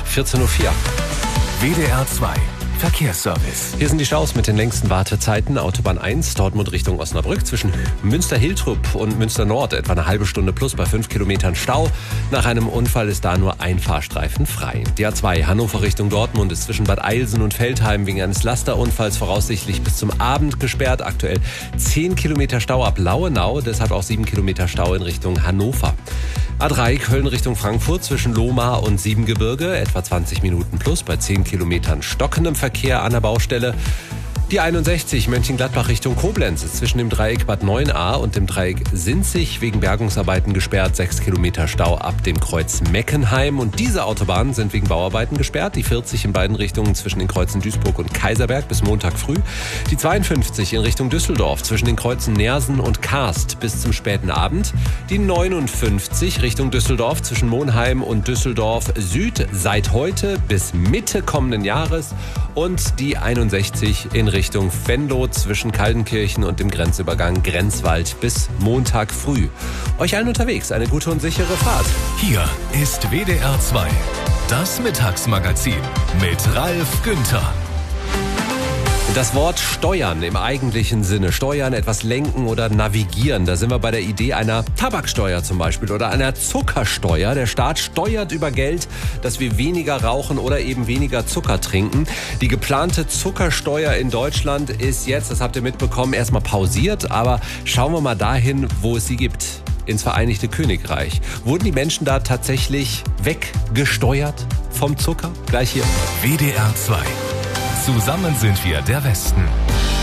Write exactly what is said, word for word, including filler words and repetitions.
vierzehn Uhr vier. W D R zwei Verkehrsservice. Hier sind die Staus mit den längsten Wartezeiten. Autobahn eins, Dortmund Richtung Osnabrück. Zwischen Münster-Hiltrup und Münster-Nord etwa eine halbe Stunde plus bei fünf Kilometern Stau. Nach einem Unfall ist da nur ein Fahrstreifen frei. Die A zwei, Hannover Richtung Dortmund, ist zwischen Bad Eilsen und Veltheim wegen eines Lasterunfalls voraussichtlich bis zum Abend gesperrt. Aktuell zehn Kilometer Stau ab Lauenau, deshalb auch sieben Kilometer Stau in Richtung Hannover. A drei, Köln Richtung Frankfurt, zwischen Lohmar und Siebengebirge, etwa zwanzig Minuten plus bei zehn Kilometern stockendem Verkehr an der Baustelle. Die einundsechzig, Mönchengladbach Richtung Koblenz, ist zwischen dem Dreieck Bad Neuenahr und dem Dreieck Sinzig wegen Bergungsarbeiten gesperrt. sechs Kilometer Stau ab dem Kreuz Meckenheim. Und diese Autobahnen sind wegen Bauarbeiten gesperrt. Die vierzig in beiden Richtungen zwischen den Kreuzen Duisburg und Kaiserberg bis Montag früh. Die zweiundfünfzig in Richtung Düsseldorf zwischen den Kreuzen Neersen und Karst bis zum späten Abend. Die neunundfünfzig Richtung Düsseldorf zwischen Monheim und Düsseldorf Süd seit heute bis Mitte kommenden Jahres. Und die einundsechzig in Richtung Venlo zwischen Kaldenkirchen und dem Grenzübergang Grenzwald bis Montag früh. Euch allen unterwegs eine gute und sichere Fahrt. Hier ist W D R zwei, das Mittagsmagazin mit Ralf Günther. Das Wort Steuern im eigentlichen Sinne, Steuern, etwas lenken oder navigieren, da sind wir bei der Idee einer Tabaksteuer zum Beispiel oder einer Zuckersteuer. Der Staat steuert über Geld, dass wir weniger rauchen oder eben weniger Zucker trinken. Die geplante Zuckersteuer in Deutschland ist jetzt, das habt ihr mitbekommen, erstmal pausiert, aber schauen wir mal dahin, wo es sie gibt. Ins Vereinigte Königreich. Wurden die Menschen da tatsächlich weggesteuert vom Zucker? Gleich hier. W D R zwei. Zusammen sind wir der Westen.